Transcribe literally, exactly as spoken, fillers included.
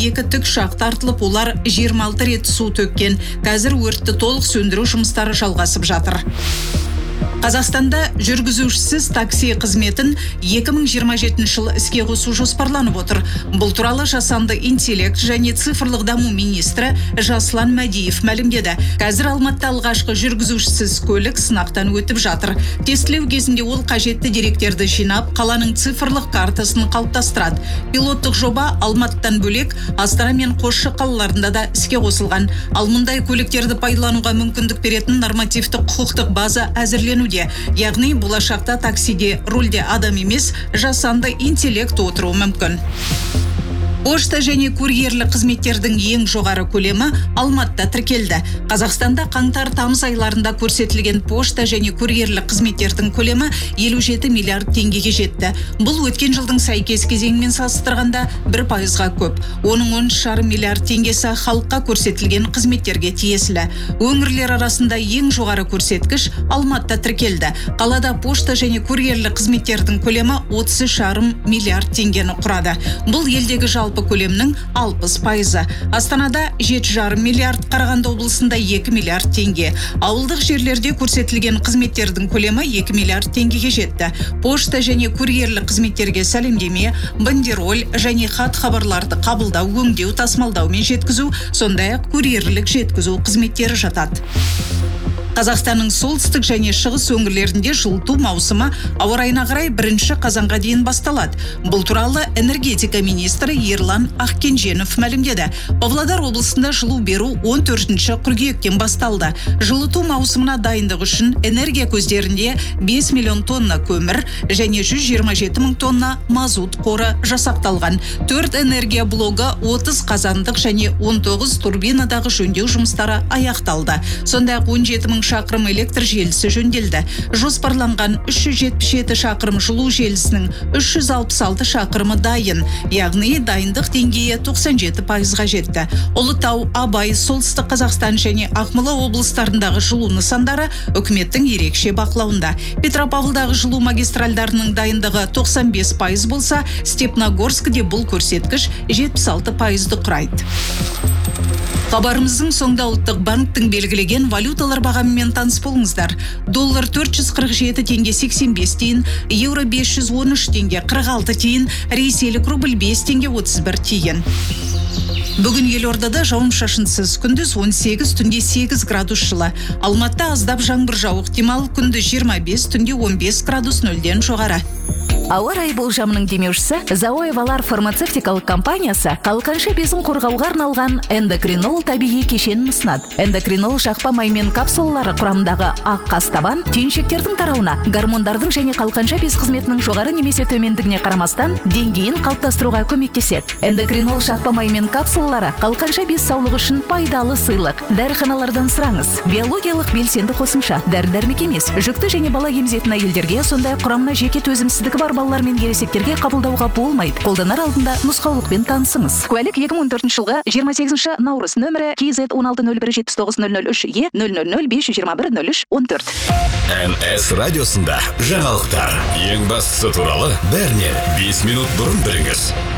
екі тікұшақ тартылып, олар жиырма алты рет су төккен. Қазір өртті толық сөндіру жұмыстары жалғасып жатыр. Қазақстанда жүргізушісіз такси қызметін екі мың жиырма жетінші жылы іске қосу жоспарланып отыр. Бұл туралы жасанды интеллект және цифрлық даму министрі Жаслан Мәдиев мәлімдеді. Қазір Алматыда алғашқы жүргізушісіз көлік сынақтан өтіп жатыр. Тестілеу кезінде ол қажетті деректерді жинап, қаланың цифрлық картасын қалыптастырады. Пилоттық жоба Алматыдан бөлек Астана мен Қосшы қалаларында да іске қосылған. Ал мұндай көліктерді пайдалануға мүмкіндік беретін нормативтік құқықтық база әзірленуде. Яғни болашақта таксиде рөлде адам емес, жасанды интеллект отыруы мүмкін. Пошта және курьерлік қызметтердің ең жоғары көлемі Алматыда тіркелді. Қазақстанда қаңтар-тамыз айларында көрсетілген пошта және курьерлік қызметтердің көлемі елу жеті миллиард теңгеге жетті. Бұл өткен жылдың сәйкес кезеңімен салыстырғанда бір пайызға көп. Оның он үш жарым миллиард теңгесі халыққа көрсетілген қызметтерге тиесілі. Өңірлер арасында ең жоғары көрсеткіш Алматыда тіркелді. Қалада пошта және курьерлік қызметтердің көлемі отыз үш жарым миллиард теңгені құрады. Бұл елдегі жалпы көлемнің алпыс пайызы. Астанада жеті жарым миллиард, Қарағанды облысында екі миллиард теңге. Ауылдық жерлерде көрсетілген қызметтердің көлемі екі миллиард теңгеге жетті. Пошта және курьерлік қызметтерге сәлемдеме, бандероль және хат хабарларды қабылдау, өңдеу, тасымалдау мен жеткізу, сондай-ақ курьерлік жеткізу қызметтері жатады. Қазақстанның солтүстік және шығыс өңірлерінде жылыту маусымы ауа райына қарай бірінші қазанға дейін басталады. Бұл туралы энергетика министрі Ерлан Ақкенженов мәлімдеді. Павлодар облысында жылу беру он төртінші қыркүйектен басталды. Жылыту маусымына дайындық үшін энергия көздерінде бес миллион тонна көмір және жүз жиырма жеті мың тонна мазут қоры жасақталған. төрт энергия блогы, отыз қазандық және он тоғыз турбинадағы жөндеу жұмыстары аяқталды. Сондай-ақ он жеті мың шақырым электр желісі жөнделді. Жоспарланған үш жүз жетпіс жеті шақырым жылу желісінің үш жүз алпыс алты шақырымы дайын, яғни дайындық деңгейі тоқсан жеті пайызға жетті. Ұлытау, Абай, Солтүстік Қазақстан және Ақмола облыстарындағы жылу нысандары үкіметтің ерекше бақылауында. Петропавлдағы жылу магистральдарының дайындығы тоқсан бес пайыз болса, Степногорскіде бұл көрсеткіш жетпіс алты пайызды құрайды. Хабарымыздың соңында ұлттық банктің белгілеген валюталар бағамымен таныс болыңыздар. Доллар төрт жүз қырық жеті теңге сексен бес тиын, еуро бес жүз он үш теңге қырық алты тиын, ресейлік рубль бес теңге отыз бір тиын. Бүгін Елордада жауын-шашынсыз, күндіз он сегіз, түнде сегіз градус жылы. Алматыда аздап жаңбыр жауы ықтимал, күндіз жиырма бес, түнде он бес градус нөлден жоғары. Ауа райы болжамының демеушісі Зауэвалар фармацевтикалық компаниясы қалқанша безін қорғауға арналған эндокринол табиғи кешенін ұсынады. Эндокринол жақпа маймен капсулалары құрамындағы ақ қастабан түйіншектердің тарауына, гормондардың және қалқанша без қызметінің жоғары немесе төмендігіне қарамастан деңгейін қалыптастыруға көмектеседі. Эндокринол жақпа маймен капсулалары қалқанша без саулығы үшін пайдалы сыйлық. Дәріханалардан сұраңыз. Биологиялық белсенді қосымша, дәрі-дәрмек емес, жүкті және бала емізетін әйелдерге, сондай құрамына жеке төзімсіздігі бар балалар мен ересектерге қабылдауға болмайды. Қолданар алдында нұсқаулықпен танысыңыз. Куәлік екі мың он төртінші жылғы жиырма сегізінші наурыз, нөмірі кей зет он алты нөл бір жетпіс тоғыз нөл нөл үш е нөл нөл нөл бес жүз жиырма бір нөл үш он төрт. эн эс радиосында жаңалықтар. Ең бастысы туралы бәріне бес минут бұрын біліңіз.